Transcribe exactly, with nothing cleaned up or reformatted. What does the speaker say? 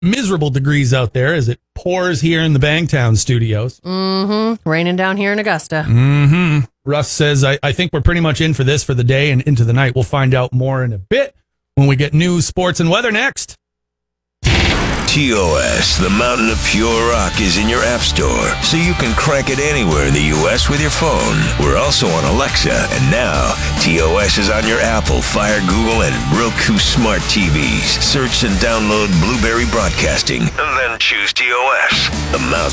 miserable degrees out there as it pours here in the Bangtown studios. Mm-hmm. Raining down here in Augusta. Mm-hmm. Russ says, I, I think we're pretty much in for this for the day and into the night. We'll find out more in a bit when we get news, sports, and weather next. T O S, the Mountain of Pure Rock, is in your app store, so you can crank it anywhere in the U S with your phone. We're also on Alexa, and now T O S is on your Apple, Fire, Google, and Roku smart T Vs. Search and download Blueberry Broadcasting, and then choose T O S, the Mountain